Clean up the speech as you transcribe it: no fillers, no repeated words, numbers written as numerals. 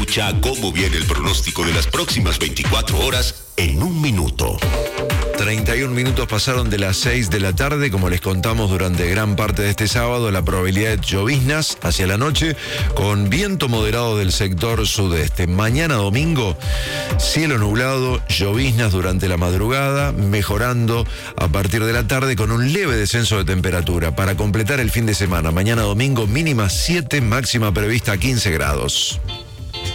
Escucha cómo viene el pronóstico de las próximas 24 horas en un minuto. 31 minutos pasaron de las 6 de la tarde. Como les contamos durante gran parte de este sábado, la probabilidad de lloviznas hacia la noche con viento moderado del sector sudeste. Mañana domingo, cielo nublado, lloviznas durante la madrugada, mejorando a partir de la tarde con un leve descenso de temperatura. Para completar el fin de semana, mañana domingo mínima 7, máxima prevista 15 grados.